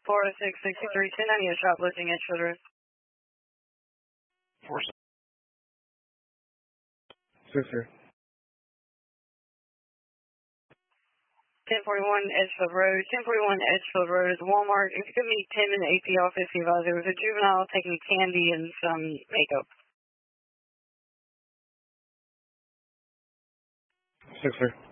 406-6310, I need a shoplifting Edgefield Road. 6 sir. 1041 Edgefield Road. 1041 Edgefield Road is Walmart. If you could meet Tim in the AP office, he advised there was a juvenile taking candy and some makeup. 6 sir.